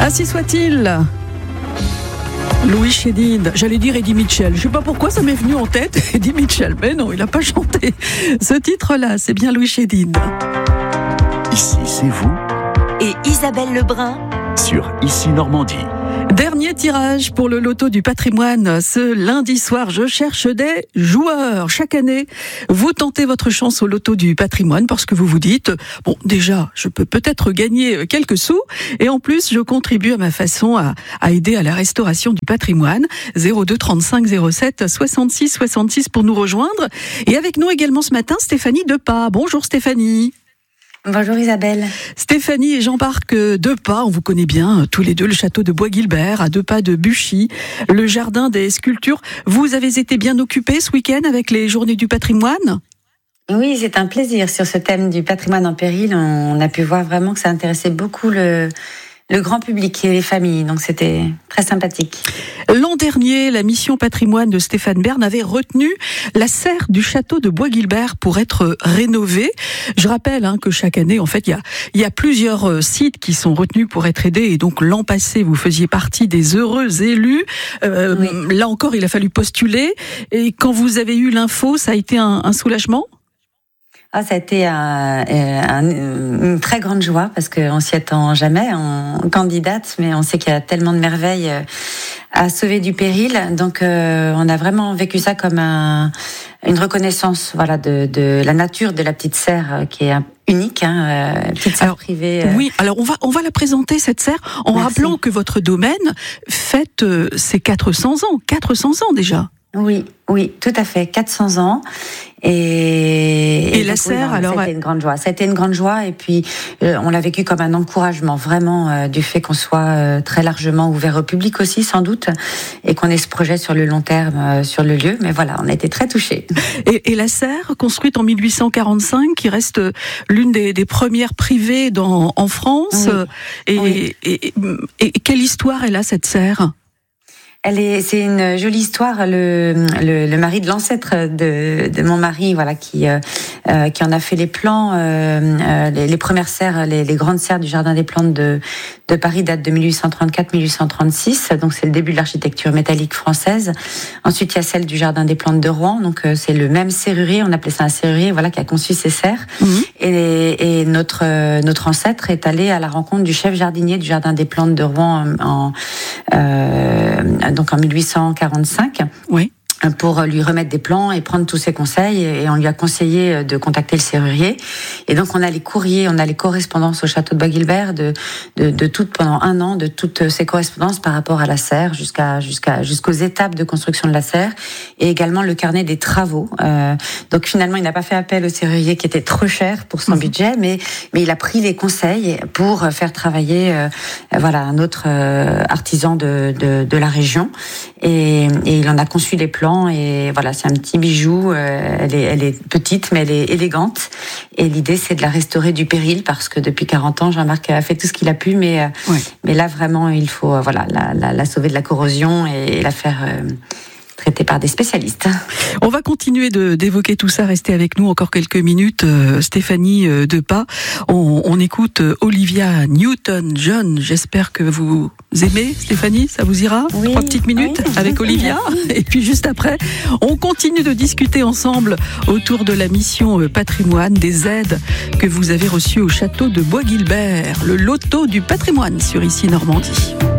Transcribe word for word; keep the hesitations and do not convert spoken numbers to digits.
Ainsi soit-il. Louis Chédid, j'allais dire Eddie Mitchell. Je ne sais pas pourquoi ça m'est venu en tête, Eddie Mitchell. Mais non, il n'a pas chanté ce titre-là. C'est bien Louis Chédid. Ici, c'est vous. Et Isabelle Lebrun. Sur Ici Normandie. Dernier tirage pour le loto du patrimoine. Ce lundi soir, je cherche des joueurs. Chaque année, vous tentez votre chance au loto du patrimoine parce que vous vous dites, bon, déjà, je peux peut-être gagner quelques sous et en plus, je contribue à ma façon à, à aider à la restauration du patrimoine. zéro deux trente-cinq zéro sept soixante-six soixante-six pour nous rejoindre. Et avec nous également ce matin, Stéphanie Depas. Bonjour Stéphanie. Bonjour Isabelle. Stéphanie et Jean-Marc Depas, on vous connaît bien tous les deux, le château de Bois-Guilbert, à deux pas de Buchy, le jardin des sculptures. Vous avez été bien occupés ce week-end avec les journées du patrimoine ? Oui, c'est un plaisir. Sur ce thème du patrimoine en péril, on a pu voir vraiment que ça intéressait beaucoup le... le grand public et les familles, donc c'était très sympathique. L'an dernier, la mission patrimoine de Stéphane Bern avait retenu la serre du château de Bois-Guilbert pour être rénovée. Je rappelle hein, que chaque année, en fait, il y a, il y a plusieurs sites qui sont retenus pour être aidés. Et donc l'an passé, vous faisiez partie des heureux élus. Euh, oui. Là encore, il a fallu postuler. Et quand vous avez eu l'info, ça a été un, un soulagement ? Ah, ça a été un, un, une très grande joie parce qu'on s'y attend jamais en candidate, mais on sait qu'il y a tellement de merveilles à sauver du péril. Donc, euh, on a vraiment vécu ça comme un, une reconnaissance, voilà, de, de la nature de la petite serre qui est unique, hein, euh, petite serre alors, privée. Euh... Oui, alors on va on va la présenter cette serre en Merci. rappelant que votre domaine fête euh, ses quatre cents ans, quatre cents ans déjà. Oui, oui, tout à fait, quatre cents ans. Et, et, et la donc, serre, oui, alors ça a été une grande joie. Ça a été une grande joie, et puis euh, on l'a vécu comme un encouragement, vraiment, euh, du fait qu'on soit euh, très largement ouvert au public aussi, sans doute, et qu'on ait ce projet sur le long terme euh, sur le lieu. Mais voilà, on a été très touchés. Et, et la serre, construite en mille huit cent quarante-cinq, qui reste l'une des, des premières privées dans, en France. Oui. Et, oui. Et, et, et quelle histoire elle a, cette serre ? Elle est, c'est une jolie histoire. Le, le, le mari de l'ancêtre de, de mon mari, voilà, qui, euh, qui en a fait les plans. Euh, les, les premières serres, les, les grandes serres du jardin des plantes de, de Paris datent de mille huit cent trente-quatre mille huit cent trente-six. Donc c'est le début de l'architecture métallique française. Ensuite, il y a celle du jardin des plantes de Rouen. Donc c'est le même serrurier. On appelait ça un serrurier, voilà, qui a conçu ces serres. Mmh. Et, et notre notre ancêtre est allé à la rencontre du chef jardinier du jardin des plantes de Rouen en, en euh, donc en mille huit cent quarante-cinq. Oui. Pour lui remettre des plans et prendre tous ses conseils, et on lui a conseillé de contacter le serrurier. Et donc on a les courriers, on a les correspondances au château de Bois-Guilbert de, de, de toutes, pendant un an, de toutes ces correspondances par rapport à la serre, jusqu'à, jusqu'à, jusqu'aux étapes de construction de la serre, et également le carnet des travaux. Euh, donc finalement, il n'a pas fait appel au serrurier qui était trop cher pour son mmh. budget, mais, mais il a pris les conseils pour faire travailler, euh, voilà, un autre euh, artisan de, de, de la région, et, et il en a conçu les plans. Et voilà, c'est un petit bijou. Euh, elle est, elle est petite, mais elle est élégante. Et l'idée, c'est de la restaurer du péril, parce que depuis quarante ans, Jean-Marc a fait tout ce qu'il a pu, mais euh, ouais. mais là vraiment, il faut euh, voilà la, la, la sauver de la corrosion et la faire euh, traiter par des spécialistes. On va continuer de, d'évoquer tout ça. Restez avec nous encore quelques minutes. Euh, Stéphanie euh, Depas, on, on écoute euh, Olivia Newton-John. J'espère que vous aimez, Stéphanie, ça vous ira ? Oui, Trois petites minutes oui, avec Olivia. Et puis juste après, on continue de discuter ensemble autour de la mission euh, patrimoine, des aides que vous avez reçues au château de Bois-Guilbert, le loto du patrimoine sur Ici Normandie.